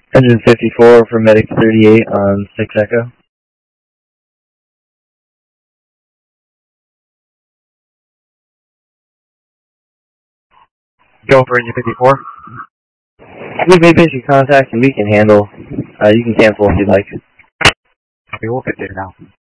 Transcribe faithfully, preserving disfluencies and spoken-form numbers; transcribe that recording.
Engine fifty-four for Medic thirty-eight on six Echo. Go for engine fifty-four. We've made basic contact and we can handle. Uh, you can cancel if you'd like. Copy, we'll get there now.